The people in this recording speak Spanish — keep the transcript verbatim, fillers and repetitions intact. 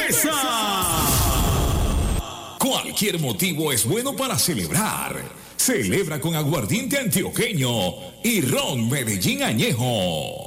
cerveza. Cualquier motivo es bueno para celebrar. Celebra con aguardiente antioqueño y ron Medellín añejo.